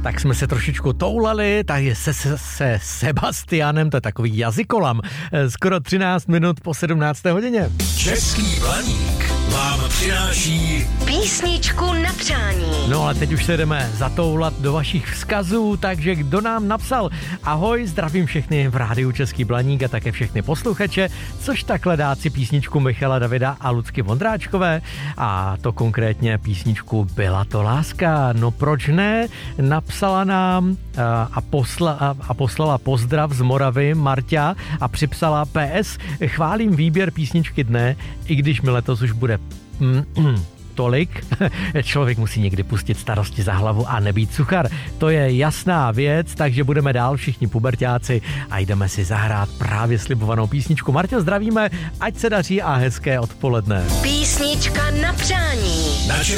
tak jsme se trošičku toulali, tady se Sebastianem, to je takový jazykolam, skoro 13 minut po 17. hodině. Český Blaník vám přináší písničku na přání. No ale teď už se jdeme zatoulat do vašich vzkazů, takže kdo nám napsal? Ahoj, zdravím všechny v rádiu Český Blaník a také všechny posluchače, což takhle dát si písničku Michala Davida a Lucky Vondráčkové a to konkrétně písničku Byla to láska. No proč ne? Napsala nám a poslala pozdrav z Moravy Marťa a připsala PS. Chválím výběr písničky dne, i když mi letos už bude tolik. Člověk musí někdy pustit starosti za hlavu a nebýt suchar. To je jasná věc, takže budeme dál všichni puberťáci a jdeme si zahrát právě slibovanou písničku. Marťo, zdravíme, ať se daří a hezké odpoledne. Písnička na přání.